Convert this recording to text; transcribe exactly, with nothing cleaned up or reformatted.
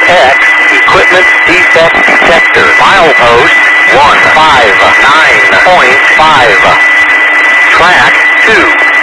X equipment defect detector. Milepost one five nine point five. Track two.